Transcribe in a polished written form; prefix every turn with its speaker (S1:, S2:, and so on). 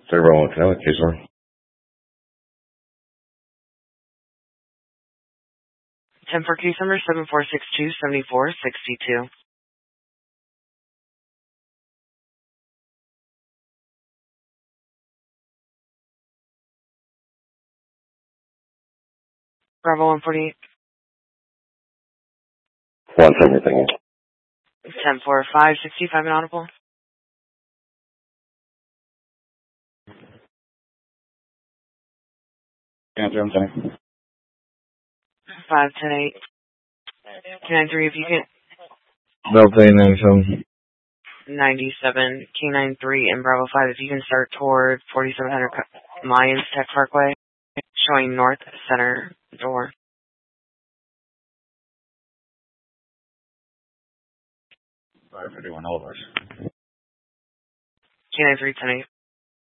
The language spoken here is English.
S1: Cerebral and Connecticut, case or
S2: 10 for case number 7462-7462. Bravo 148.
S1: 170, thank you.
S2: 10 for 565 inaudible.
S1: Answer, I'm saying.
S2: 510-8. K93 if you can.
S1: Delta 897.
S2: 97. K93 and Bravo 5 if you can start toward 4700 Mayans Tech Parkway, showing north center door.
S1: 551 Olivers.
S2: K93 10-8.